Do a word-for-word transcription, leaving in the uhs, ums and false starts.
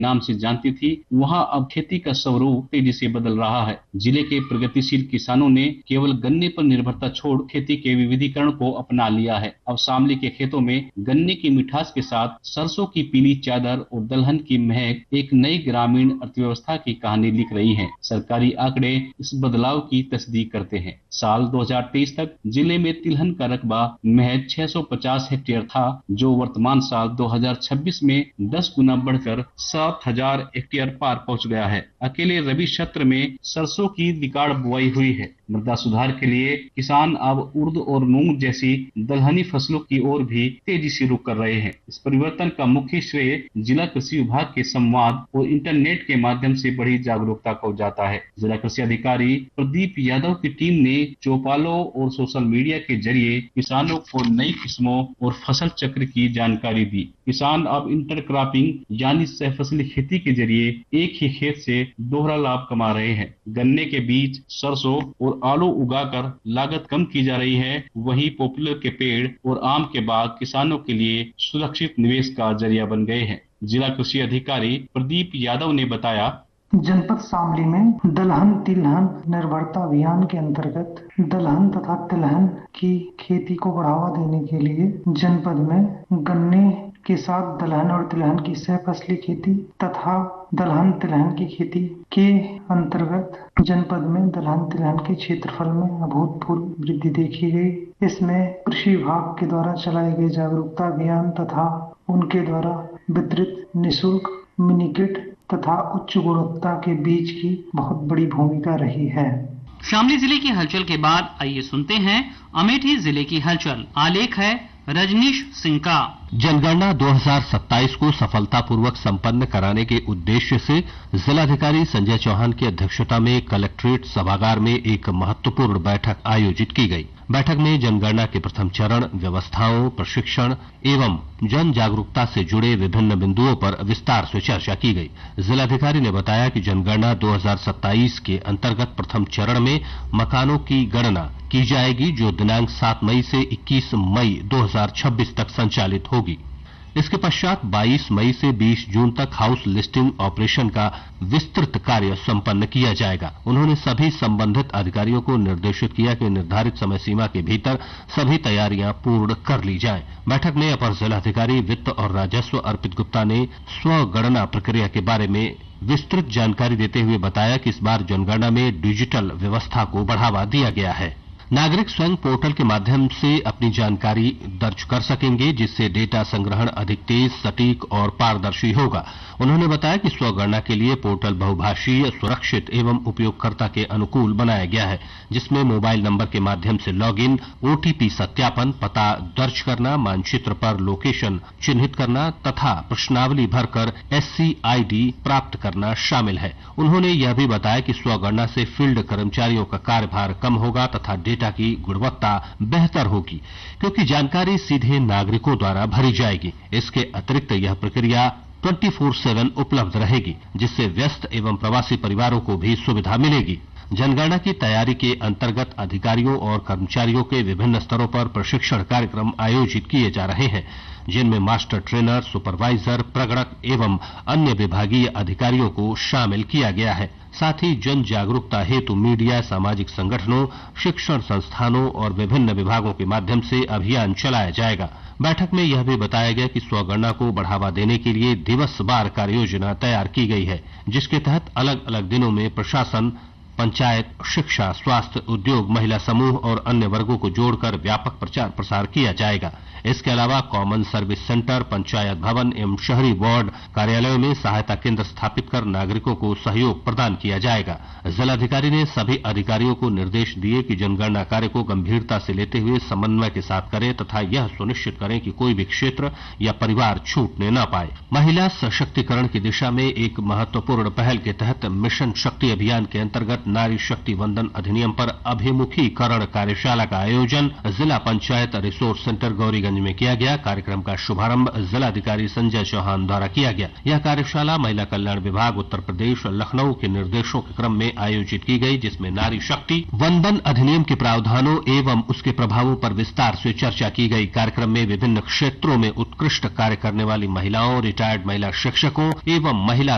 नाम से जानती थी, वहां अब खेती का स्वरूप तेजी से बदल रहा है। जिले के प्रगतिशील किसानों ने केवल गन्ने पर निर्भरता छोड़ खेती के विविधीकरण को अपना लिया है। अब शामली के खेतों में गन्ने की मिठास के साथ सरसों की पीली चादर और दलहन की महक एक नई ग्रामीण अर्थव्यवस्था की कहानी लिख रही है। सरकारी आंकड़े इस बदलाव की तस्दीक करते हैं। साल दो हज़ार तेईस तक जिले में तिलहन का रकबा महज छह सौ पचास हेक्टेयर था, जो वर्तमान साल दो हज़ार छब्बीस में दस गुना बढ़कर सात हज़ार हेक्टेयर पार पहुंच गया है। अकेले रबी क्षेत्र में सरसों की रिकॉर्ड बुआई हुई है। मृदा सुधार के लिए किसान अब उर्द और मूंग जैसी दलहनी फसलों की ओर भी तेजी से रुख कर रहे हैं। इस परिवर्तन का मुख्य श्रेय जिला कृषि विभाग के संवाद और इंटरनेट के माध्यम से बढ़ी जागरूकता को जाता है। जिला कृषि अधिकारी प्रदीप यादव की टीम ने चौपालों और सोशल मीडिया के जरिए किसानों को नई किस्मों और फसल चक्र की जानकारी दी। किसान अब इंटरक्रॉपिंग यानी सहफसली खेती के जरिए एक ही खेत से दोहरा लाभ कमा रहे हैं। गन्ने के बीज, सरसों और आलू उगाकर लागत कम की जा रही है। वहीं पॉपुलर के पेड़ और आम के बाग किसानों के लिए सुरक्षित निवेश का जरिया बन गए हैं। जिला कृषि अधिकारी प्रदीप यादव ने बताया, जनपद शामली में दलहन तिलहन निर्भरता अभियान के अंतर्गत दलहन तथा तिलहन की खेती को बढ़ावा देने के लिए जनपद में गन्ने के साथ दलहन और तिलहन की सहफसली खेती तथा दलहन तिलहन की खेती के अंतर्गत जनपद में दलहन तिलहन के क्षेत्रफल में अभूतपूर्व वृद्धि देखी गई। इसमें कृषि विभाग के द्वारा चलाए गए जागरूकता अभियान तथा उनके द्वारा वितरित निःशुल्क मिनी किट तथा उच्च गुणवत्ता के बीज की बहुत बड़ी भूमिका रही है। शामली जिले की हलचल के बाद आइए सुनते हैं अमेठी जिले की हलचल। आलेख है रजनीश सिंह का। जनगणना दो हज़ार सत्ताईस को सफलतापूर्वक संपन्न कराने के उद्देश्य से जिलाधिकारी संजय चौहान की अध्यक्षता में कलेक्ट्रेट सभागार में एक महत्वपूर्ण बैठक आयोजित की गई। बैठक में जनगणना के प्रथम चरण, व्यवस्थाओं, प्रशिक्षण एवं जन जागरूकता से जुड़े विभिन्न बिंदुओं पर विस्तार से चर्चा की गई। जिलाधिकारी ने बताया कि जनगणना दो हज़ार सत्ताईस के अंतर्गत प्रथम चरण में मकानों की गणना की जाएगी, जो दिनांक सात मई से इक्कीस मई दो हज़ार छब्बीस तक संचालित होगी। इसके पश्चात बाईस मई से बीस जून तक हाउस लिस्टिंग ऑपरेशन का विस्तृत कार्य संपन्न किया जाएगा। उन्होंने सभी संबंधित अधिकारियों को निर्देशित किया कि निर्धारित समय सीमा के भीतर सभी तैयारियां पूर्ण कर ली जाएं। बैठक में अपर जिलाधिकारी वित्त और राजस्व अर्पित गुप्ता ने स्वगणना प्रक्रिया के बारे में विस्तृत जानकारी देते हुए बताया कि इस बार जनगणना में डिजिटल व्यवस्था को बढ़ावा दिया गया है। नागरिक स्वयं पोर्टल के माध्यम से अपनी जानकारी दर्ज कर सकेंगे, जिससे डेटा संग्रहण अधिक तेज, सटीक और पारदर्शी होगा। उन्होंने बताया कि स्वगणना के लिए पोर्टल बहुभाषीय, सुरक्षित एवं उपयोगकर्ता के अनुकूल बनाया गया है, जिसमें मोबाइल नंबर के माध्यम से लॉगिन, ओटीपी सत्यापन, पता दर्ज करना, मानचित्र पर लोकेशन चिन्हित करना तथा प्रश्नावली भरकर एससी आईडी प्राप्त करना शामिल है। उन्होंने यह भी बताया कि स्वगणना से फील्ड कर्मचारियों का कार्यभार कम होगा तथा डेटा की गुणवत्ता बेहतर होगी, क्योंकि जानकारी सीधे नागरिकों द्वारा भरी जाएगी। इसके अतिरिक्त यह प्रक्रिया चौबीस सात उपलब्ध रहेगी, जिससे व्यस्त एवं प्रवासी परिवारों को भी सुविधा मिलेगी। जनगणना की तैयारी के अंतर्गत अधिकारियों और कर्मचारियों के विभिन्न स्तरों पर प्रशिक्षण कार्यक्रम आयोजित किए जा रहे हैं, जिनमें मास्टर ट्रेनर, सुपरवाइजर, प्रगणक एवं अन्य विभागीय अधिकारियों को शामिल किया गया है। साथ ही जन जागरूकता हेतु मीडिया, सामाजिक संगठनों, शिक्षण संस्थानों और विभिन्न विभागों के माध्यम से अभियान चलाया जाएगा। बैठक में यह भी बताया गया कि स्वगणना को बढ़ावा देने के लिए दिवसवार कार्ययोजना तैयार की गई है, जिसके तहत अलग अलग दिनों में प्रशासन, पंचायत, शिक्षा, स्वास्थ्य, उद्योग, महिला समूह और अन्य वर्गों को जोड़कर व्यापक प्रचार प्रसार किया जाएगा। इसके अलावा कॉमन सर्विस सेंटर, पंचायत भवन एवं शहरी वार्ड कार्यालयों में सहायता केंद्र स्थापित कर नागरिकों को सहयोग प्रदान किया जाएगा। जिलाधिकारी ने सभी अधिकारियों को निर्देश दिए कि जनगणना कार्य को गंभीरता से लेते हुए समन्वय के साथ करें तथा यह सुनिश्चित करें कि कोई भी क्षेत्र या परिवार छूटने न पाए। महिला सशक्तिकरण की दिशा में एक महत्वपूर्ण पहल के तहत मिशन शक्ति अभियान के अंतर्गत नारी शक्ति वंदन अधिनियम पर अभिमुखीकरण कार्यशाला का आयोजन जिला पंचायत रिसोर्स सेंटर गौरीगंज में किया गया। कार्यक्रम का शुभारंभ जिलाधिकारी संजय चौहान द्वारा किया गया। यह कार्यशाला महिला कल्याण विभाग उत्तर प्रदेश लखनऊ के निर्देशों के क्रम में आयोजित की गई, जिसमें नारी शक्ति वंदन अधिनियम के प्रावधानों एवं उसके प्रभावों पर विस्तार से चर्चा की गई। कार्यक्रम में विभिन्न क्षेत्रों में उत्कृष्ट कार्य करने वाली महिलाओं, रिटायर्ड महिला शिक्षकों एवं महिला